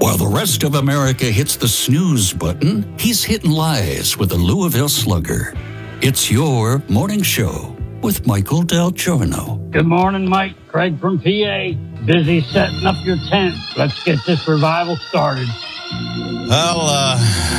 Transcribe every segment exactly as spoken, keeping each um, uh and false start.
While the rest of America hits the snooze button, he's hitting lies with the Louisville Slugger. It's your morning show with Michael Del Giorno. Good morning, Mike. Craig from P A. Busy setting up your tent. Let's get this revival started. Well, uh...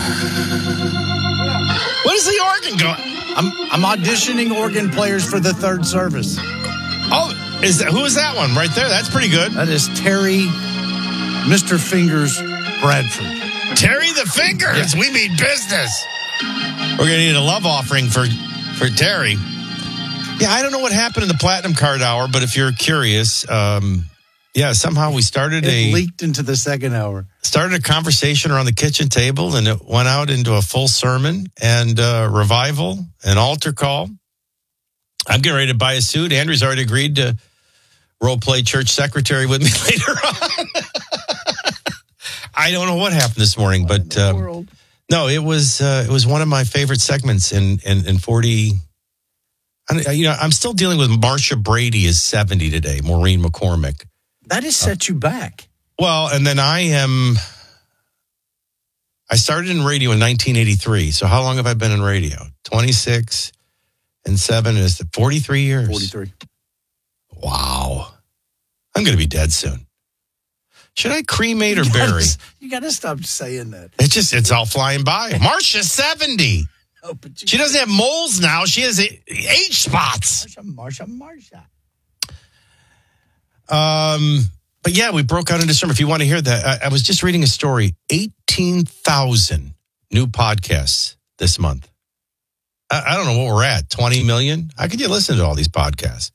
what is the organ going? I'm I'm auditioning organ players for the third service. Oh, is that, who is that one right there? That's pretty good. That is Terry, Mister Fingers Bradford. Terry the Fingers. Yeah. We mean business. We're going to need a love offering for, for Terry. Yeah, I don't know what happened in the Platinum Card Hour, but if you're curious, um, yeah, somehow we started it a... leaked into the second hour. Started a conversation around the kitchen table, and it went out into a full sermon and uh, revival, an altar call. I'm getting ready to buy a suit. Andrew's already agreed to role play church secretary with me later on. I don't know what happened this morning, what but um, no, it was uh, it was one of my favorite segments in in, in forty. I, you know, I'm still dealing with Marsha Brady is seventy today. Maureen McCormick. That has set uh, you back. Well, and then I am. I started in radio in nineteen eighty-three. So how long have I been in radio? twenty-six and seven is forty-three years. forty-three. Wow. I'm going to be dead soon. Should I cremate or you bury? Gotta, you got to stop saying that. It's just, it's all flying by. Marsha's seventy. Oh, but you she doesn't have moles now. She has age spots. Marsha, Marsha, Marsha. Um, but yeah, we broke out into sermon. If you want to hear that, I, I was just reading a story. eighteen thousand new podcasts this month. I, I don't know what we're at. twenty million? How could you listen to all these podcasts?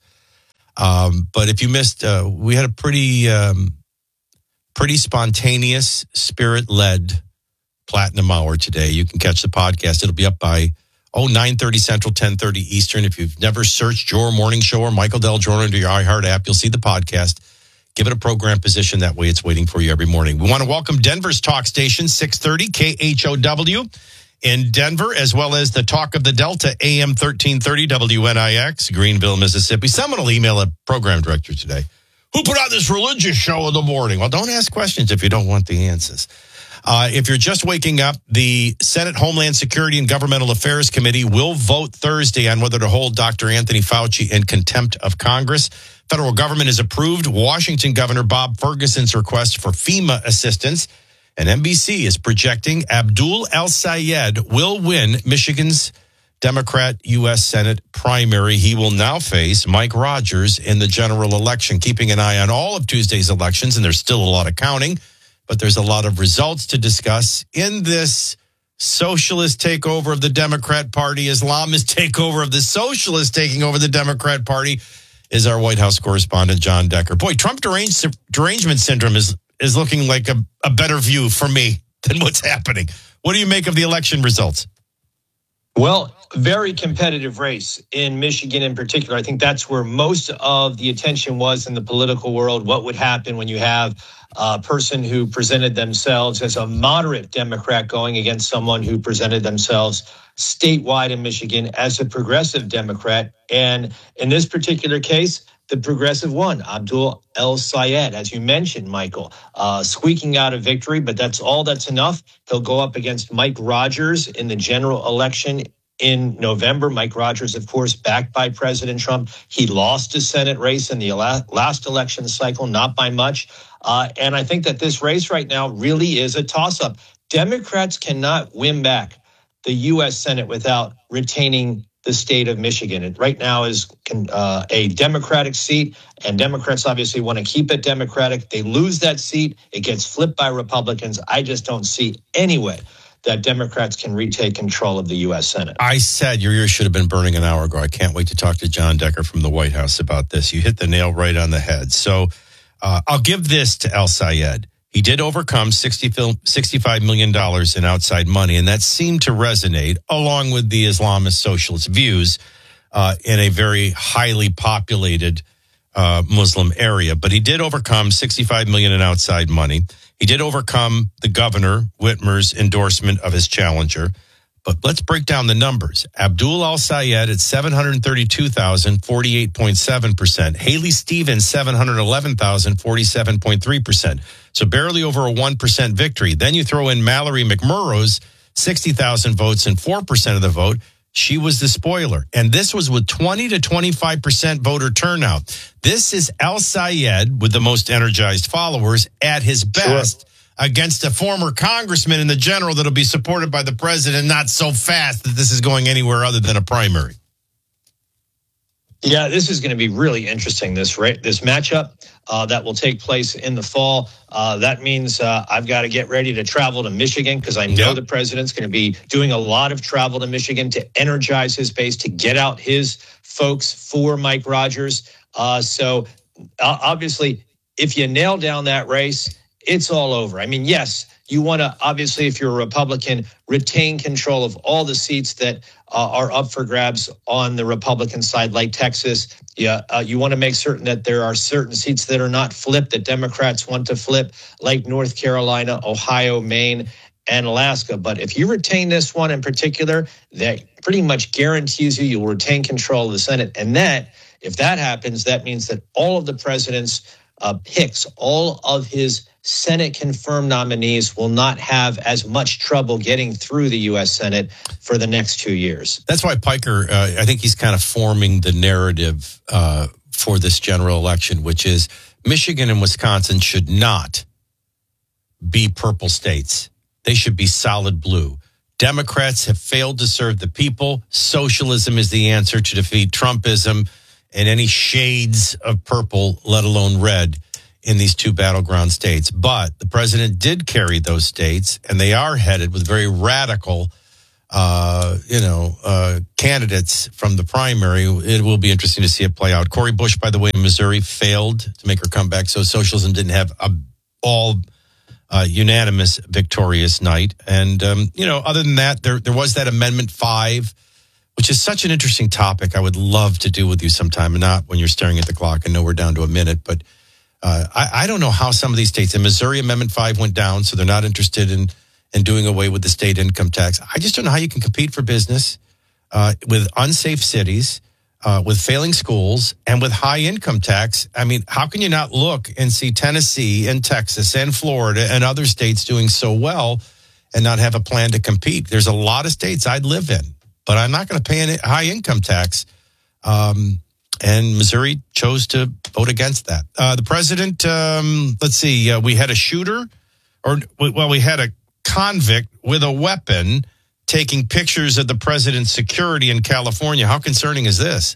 Um, but if you missed, uh, we had a pretty, um, pretty spontaneous, spirit-led Platinum Hour today. You can catch the podcast. It'll be up by, oh, nine thirty Central, ten thirty Eastern. If you've never searched Your Morning Show or Michael Del Giorno into your iHeart app, you'll see the podcast. Give it a program position. That way it's waiting for you every morning. We want to welcome Denver's talk station, six thirty K H O W in Denver, as well as the Talk of the Delta, A M thirteen thirty W N I X, Greenville, Mississippi. Someone will email a program director today. Who put on this religious show in the morning? Well, don't ask questions if you don't want the answers. Uh, if you're just waking up, the Senate Homeland Security and Governmental Affairs Committee will vote Thursday on whether to hold Doctor Anthony Fauci in contempt of Congress. Federal government has approved Washington Governor Bob Ferguson's request for FEMA assistance. And N B C is projecting Abdul El-Sayed will win Michigan's Democrat U S Senate primary. He will now face Mike Rogers in the general election, keeping an eye on all of Tuesday's elections. And there's still a lot of counting, but there's a lot of results to discuss in this socialist takeover of the Democrat Party, Islamist takeover of the socialist taking over the Democrat Party, is our White House correspondent, John Decker. Boy, Trump derange, derangement syndrome is, is looking like a, a better view for me than what's happening. What do you make of the election results? Well, very competitive race in Michigan in particular. I think that's where most of the attention was in the political world. What would happen when you have a person who presented themselves as a moderate Democrat going against someone who presented themselves statewide in Michigan as a progressive Democrat? And in this particular case, the progressive won, Abdul El-Sayed, as you mentioned, Michael, uh, squeaking out a victory, but that's all that's enough. He'll go up against Mike Rogers in the general election in November. Mike Rogers, of course, backed by President Trump. He lost his Senate race in the last election cycle, not by much. Uh, and I think that this race right now really is a toss-up. Democrats cannot win back the U S Senate without retaining the state of Michigan. It right now is uh, a Democratic seat, and Democrats obviously want to keep it Democratic. They lose that seat, it gets flipped by Republicans. I just don't see any way that Democrats can retake control of the U S Senate. I said your ears should have been burning an hour ago. I can't wait to talk to John Decker from the White House about this. You hit the nail right on the head. So uh, I'll give this to El-Sayed. He did overcome sixty, sixty-five million dollars in outside money, and that seemed to resonate along with the Islamist socialist views uh, in a very highly populated uh, Muslim area. But he did overcome sixty-five million dollars in outside money. He did overcome the governor, Whitmer's, endorsement of his challenger. But let's break down the numbers. Abdul Al-Sayed at seven hundred thirty-two thousand, forty-eight point seven percent. Haley Stevens, seven hundred eleven thousand, forty-seven point three percent. So barely over a one percent victory. Then you throw in Mallory McMurrows, sixty thousand votes and four percent of the vote. She was the spoiler. And this was with twenty to twenty-five percent voter turnout. This is Al-Sayed with the most energized followers at his best. Sure. Against a former congressman and the general that'll be supported by the president, not so fast that this is going anywhere other than a primary. Yeah, this is going to be really interesting, this right, this matchup uh, that will take place in the fall. Uh, that means uh, I've got to get ready to travel to Michigan because I know yep. the president's going to be doing a lot of travel to Michigan to energize his base, to get out his folks for Mike Rogers. Uh, so uh, obviously, if you nail down that race, it's all over. I mean, yes, you want to, obviously, if you're a Republican, retain control of all the seats that uh, are up for grabs on the Republican side, like Texas. Yeah, uh, you want to make certain that there are certain seats that are not flipped, that Democrats want to flip, like North Carolina, Ohio, Maine, and Alaska. But if you retain this one in particular, that pretty much guarantees you you'll retain control of the Senate. And that, if that happens, that means that all of the president's uh, picks, all of his Senate confirmed nominees will not have as much trouble getting through the U S Senate for the next two years. That's why Piker, uh, I think he's kind of forming the narrative uh, for this general election, which is Michigan and Wisconsin should not be purple states. They should be solid blue. Democrats have failed to serve the people. Socialism is the answer to defeat Trumpism and any shades of purple, let alone red, in these two battleground states. But the president did carry those states, and they are headed with very radical, uh, you know, uh, candidates from the primary. It will be interesting to see it play out. Cori Bush, by the way, in Missouri failed to make her comeback, so socialism didn't have a all uh, unanimous victorious night. And, um, you know, other than that, there there was that Amendment five, which is such an interesting topic I would love to do with you sometime, and not when you're staring at the clock and know we're down to a minute, but Uh, I, I don't know how some of these states, in Missouri, Amendment five went down, so they're not interested in, in doing away with the state income tax. I just don't know how you can compete for business uh, with unsafe cities, uh, with failing schools, and with high income tax. I mean, how can you not look and see Tennessee and Texas and Florida and other states doing so well and not have a plan to compete? There's a lot of states I'd live in, but I'm not going to pay a high income tax. Um And Missouri chose to vote against that. Uh, the president, um, let's see, uh, we had a shooter, or, well, we had a convict with a weapon taking pictures of the president's security in California. How concerning is this?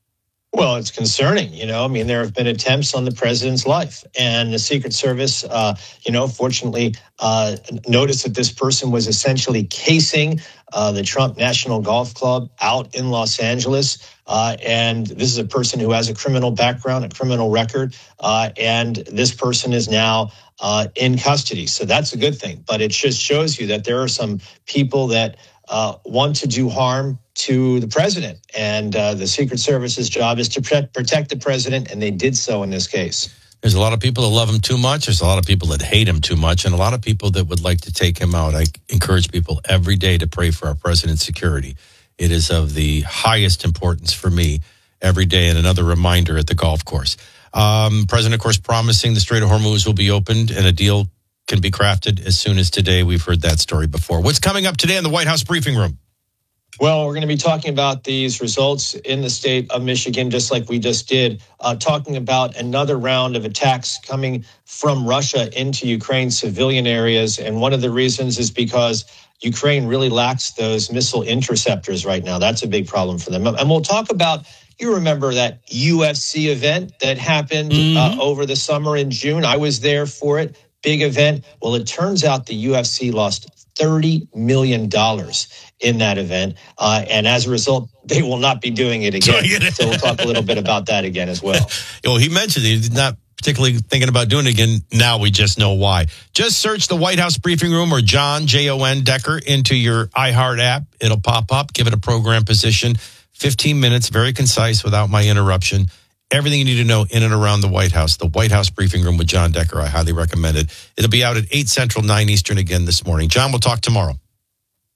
Well, it's concerning. You know, I mean, there have been attempts on the president's life, and the Secret Service, uh, you know, fortunately uh, noticed that this person was essentially casing uh, the Trump National Golf Club out in Los Angeles. Uh, and this is a person who has a criminal background, a criminal record, uh, and this person is now uh, in custody. So that's a good thing. But it just shows you that there are some people that uh, want to do harm to the president. And uh, the Secret Service's job is to pre- protect the president, and they did so in this case. There's a lot of people that love him too much. There's a lot of people that hate him too much, and a lot of people that would like to take him out. I encourage people every day to pray for our president's security. It is of the highest importance for me every day, and another reminder at the golf course. Um, President, of course, promising the Strait of Hormuz will be opened and a deal can be crafted as soon as today. We've heard that story before. What's coming up today in the White House briefing room? Well, we're going to be talking about these results in the state of Michigan, just like we just did, uh, talking about another round of attacks coming from Russia into Ukraine's civilian areas. And one of the reasons is because Ukraine really lacks those missile interceptors right now. That's a big problem for them. And we'll talk about, you remember that U F C event that happened mm-hmm. uh, over the summer in June? I was there for it. Big event. Well, it turns out the U F C lost thirty million dollars in that event. Uh, and as a result, they will not be doing it again. So we'll talk a little bit about that again as well. Well, he mentioned he's not particularly thinking about doing it again. Now we just know why. Just search the White House briefing room or John, J O N Decker, into your iHeart app. It'll pop up. Give it a program position. fifteen minutes, very concise without my interruption. Everything you need to know in and around the White House. The White House briefing room with John Decker. I highly recommend it. It'll be out at eight Central, nine Eastern again this morning. John, we'll talk tomorrow.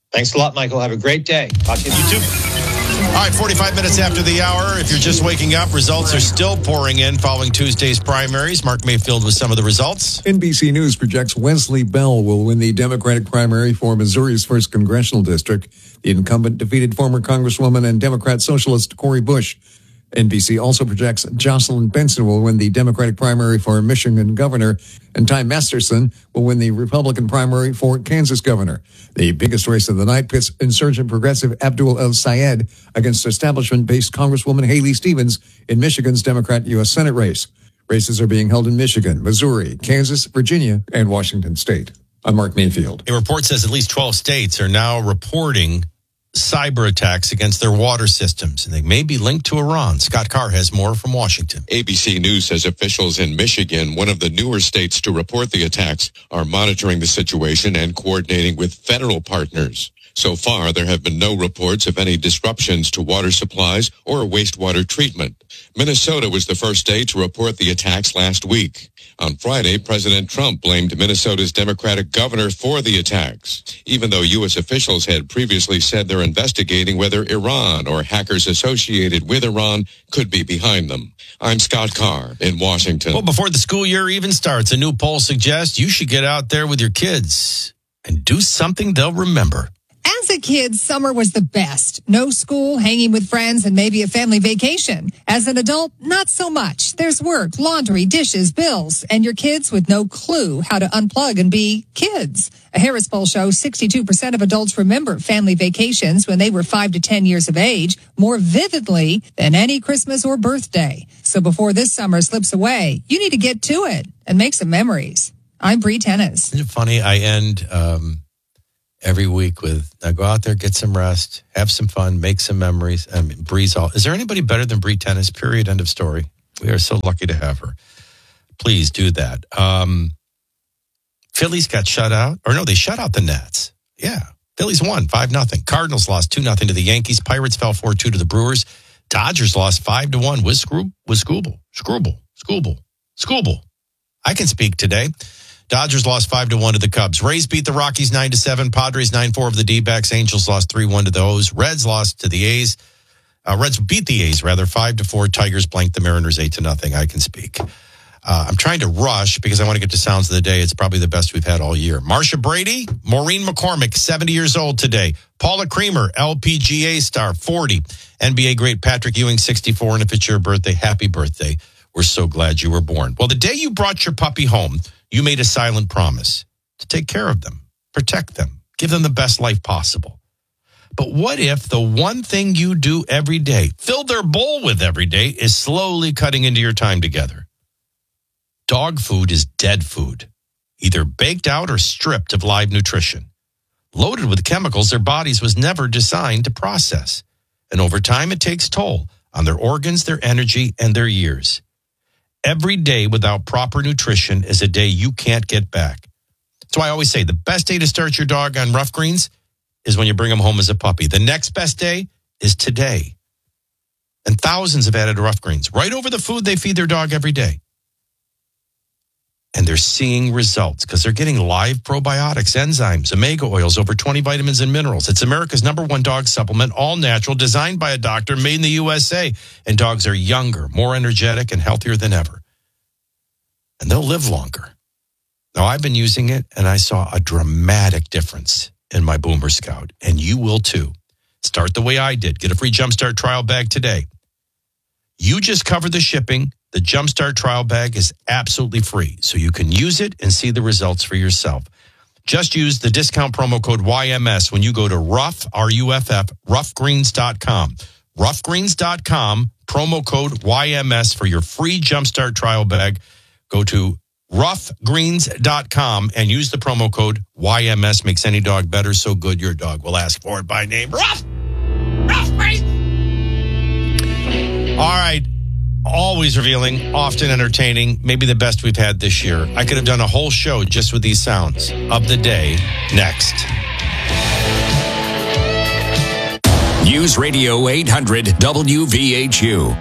Thanks a lot, Michael. Have a great day. Talk to you. You too. All right, forty-five minutes after the hour. If you're just waking up, results are still pouring in following Tuesday's primaries. Mark Mayfield with some of the results. N B C News projects Wesley Bell will win the Democratic primary for Missouri's first congressional district. The incumbent defeated former Congresswoman and Democrat socialist Cori Bush. N B C also projects Jocelyn Benson will win the Democratic primary for Michigan governor, and Ty Masterson will win the Republican primary for Kansas governor. The biggest race of the night pits insurgent progressive Abdul El-Sayed against establishment-based Congresswoman Haley Stevens in Michigan's Democrat U S Senate race. Races are being held in Michigan, Missouri, Kansas, Virginia, and Washington State. I'm Mark Mayfield. A report says at least twelve states are now reporting cyber attacks against their water systems, and they may be linked to Iran. Scott Carr has more from Washington. A B C News says officials in Michigan, one of the newer states to report the attacks, are monitoring the situation and coordinating with federal partners. So far, there have been no reports of any disruptions to water supplies or wastewater treatment. Minnesota was the first state to report the attacks last week. On Friday, President Trump blamed Minnesota's Democratic governor for the attacks, even though U S officials had previously said they're investigating whether Iran or hackers associated with Iran could be behind them. I'm Scott Carr in Washington. Well, before the school year even starts, a new poll suggests you should get out there with your kids and do something they'll remember. As a kid, summer was the best. No school, hanging with friends, and maybe a family vacation. As an adult, not so much. There's work, laundry, dishes, bills, and your kids with no clue how to unplug and be kids. A Harris poll shows sixty-two percent of adults remember family vacations when they were five to ten years of age more vividly than any Christmas or birthday. So before this summer slips away, you need to get to it and make some memories. I'm Bree Tennis. Isn't it funny? I end um, every week with, now go out there, get some rest, have some fun, make some memories. I mean, Bree's all. Is there anybody better than Bree Tennis? Period. End of story. We are so lucky to have her. Please do that. Um, Phillies got shut out. Or no, they shut out the Nats. Yeah. Phillies won five nothing. Cardinals lost two nothing to the Yankees. Pirates fell four two to the Brewers. Dodgers lost five to one with Scroob, with Scooble. Scrooble. Scooble. Scooble. I can speak today. Dodgers lost five to one to the Cubs. Rays beat the Rockies nine to seven. Padres nine four of the D-backs. Angels lost three one to the O's. Reds lost to the A's. Uh, Reds beat the A's, rather, five to four. Tigers blanked the Mariners eight to nothing. I can speak. Uh, I'm trying to rush because I want to get to Sounds of the Day. It's probably the best we've had all year. Marcia Brady, Maureen McCormick, seventy years old today. Paula Creamer, L P G A star, forty. N B A great Patrick Ewing, sixty-four. And if it's your birthday, happy birthday. We're so glad you were born. Well, the day you brought your puppy home, you made a silent promise to take care of them, protect them, give them the best life possible. But what if the one thing you do every day, fill their bowl with every day, is slowly cutting into your time together? Dog food is dead food, either baked out or stripped of live nutrition. Loaded with chemicals their bodies was never designed to process. And over time, it takes toll on their organs, their energy, and their years. Every day without proper nutrition is a day you can't get back. That's why I always say the best day to start your dog on Rough Greens is when you bring him home as a puppy. The next best day is today. And thousands have added Rough Greens right over the food they feed their dog every day. And they're seeing results because they're getting live probiotics, enzymes, omega oils, over twenty vitamins and minerals. It's America's number one dog supplement, all natural, designed by a doctor, made in the U S A. And dogs are younger, more energetic, and healthier than ever. And they'll live longer. Now, I've been using it, and I saw a dramatic difference in my Boomer Scout. And you will, too. Start the way I did. Get a free Jumpstart trial bag today. You just cover the shipping. The Jumpstart trial bag is absolutely free, so you can use it and see the results for yourself. Just use the discount promo code Y M S when you go to Ruff, R U F F, rough greens dot com. rough greens dot com, promo code Y M S for your free Jumpstart trial bag. Go to rough greens dot com and use the promo code Y M S. Makes any dog better, so good your dog will ask for it by name. Ruff! Ruff Greens! All right. Always revealing, often entertaining, maybe the best we've had this year. I could have done a whole show just with these sounds of the day. Next. News Radio eight hundred W V H U.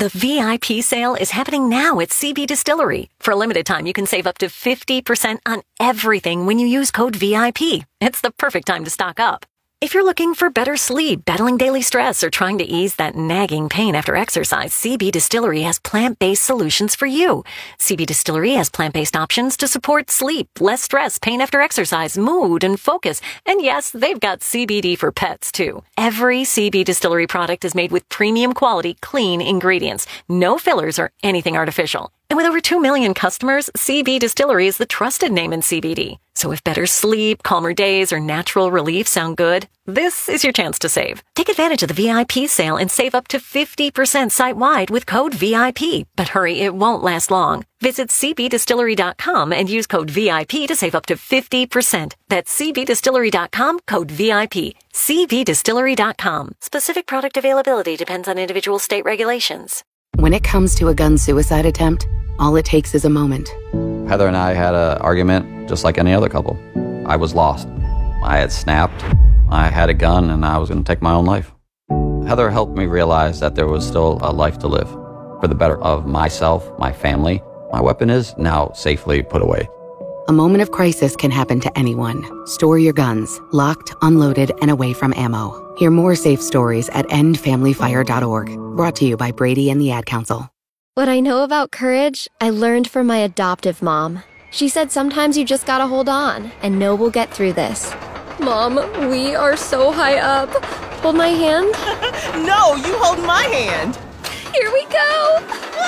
The V I P sale is happening now at C B Distillery. For a limited time, you can save up to fifty percent on everything when you use code V I P. It's the perfect time to stock up. If you're looking for better sleep, battling daily stress, or trying to ease that nagging pain after exercise, C B Distillery has plant-based solutions for you. C B Distillery has plant-based options to support sleep, less stress, pain after exercise, mood, and focus. And yes, they've got C B D for pets, too. Every C B Distillery product is made with premium quality, clean ingredients. No fillers or anything artificial. And with over two million customers, C B Distillery is the trusted name in C B D. So if better sleep, calmer days, or natural relief sound good, this is your chance to save. Take advantage of the V I P sale and save up to fifty percent site-wide with code V I P. But hurry, it won't last long. Visit C B distillery dot com and use code V I P to save up to fifty percent. That's C B distillery dot com, code V I P. C B distillery dot com. Specific product availability depends on individual state regulations. When it comes to a gun suicide attempt, all it takes is a moment. Heather and I had an argument just like any other couple. I was lost. I had snapped. I had a gun and I was going to take my own life. Heather helped me realize that there was still a life to live for the better of myself, my family. My weapon is now safely put away. A moment of crisis can happen to anyone. Store your guns, locked, unloaded, and away from ammo. Hear more safe stories at end family fire dot org. Brought to you by Brady and the Ad Council. What I know about courage, I learned from my adoptive mom. She said sometimes you just gotta hold on and know we'll get through this. Mom, we are so high up. Hold my hand. No, you hold my hand. Here we go.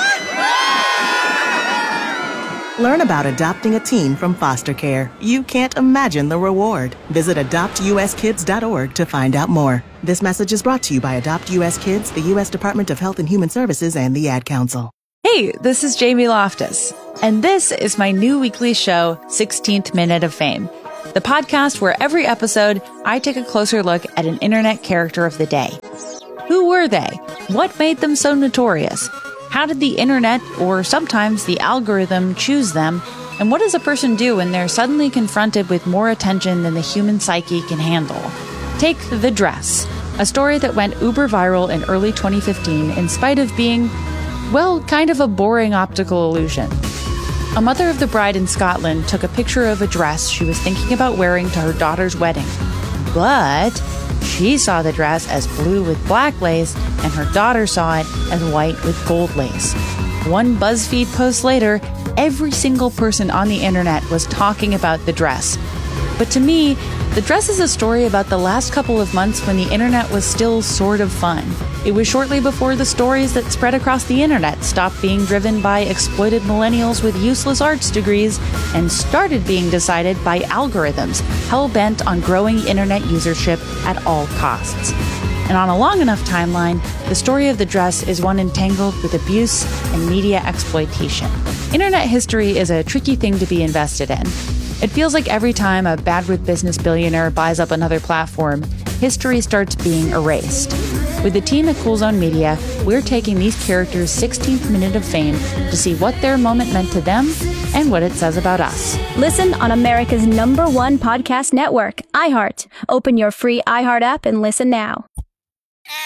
Learn about adopting a teen from foster care. You can't imagine the reward. Visit adopt U S kids dot org to find out more. This message is brought to you by Adopt U S Kids, the U S Department of Health and Human Services, and the Ad Council. Hey, this is Jamie Loftus, and this is my new weekly show, sixteenth Minute of Fame, the podcast where every episode I take a closer look at an internet character of the day. Who were they? What made them so notorious? How did the internet, or sometimes the algorithm, choose them? And what does a person do when they're suddenly confronted with more attention than the human psyche can handle? Take The Dress, a story that went uber viral in early twenty fifteen in spite of being, well, kind of a boring optical illusion. A mother of the bride in Scotland took a picture of a dress she was thinking about wearing to her daughter's wedding. But she saw the dress as blue with black lace, and her daughter saw it as white with gold lace. One BuzzFeed post later, every single person on the internet was talking about the dress. But to me, the dress is a story about the last couple of months when the internet was still sort of fun. It was shortly before the stories that spread across the internet stopped being driven by exploited millennials with useless arts degrees and started being decided by algorithms hell-bent on growing internet usership at all costs. And on a long enough timeline, the story of the dress is one entangled with abuse and media exploitation. Internet history is a tricky thing to be invested in. It feels like every time a bad with business billionaire buys up another platform, history starts being erased. With the team at Cool Zone Media, we're taking these characters' sixteenth minute of fame to see what their moment meant to them and what it says about us. Listen on America's number one podcast network, iHeart. Open your free iHeart app and listen now.